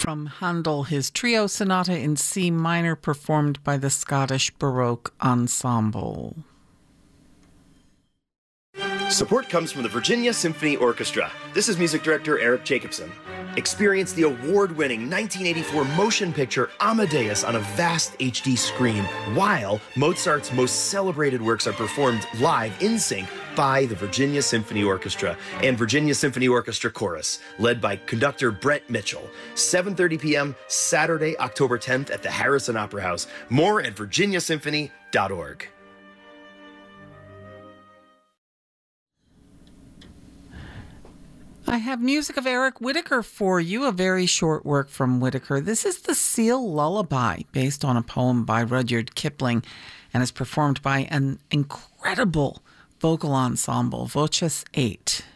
From Handel, his trio sonata in C minor performed by the Scottish Baroque Ensemble. Support comes from the Virginia Symphony Orchestra. This is music director Eric Jacobson. Experience the award-winning 1984 motion picture Amadeus on a vast HD screen, while Mozart's most celebrated works are performed live in sync by the Virginia Symphony Orchestra and Virginia Symphony Orchestra Chorus, led by conductor Brent Mitchell. 7:30 p.m. Saturday, October 10th at the Harrison Opera House. More at virginiasymphony.org. I have music of Eric Whitacre for you, a very short work from Whitacre. This is the Seal Lullaby, based on a poem by Rudyard Kipling, and is performed by an incredible vocal ensemble, Voces 8.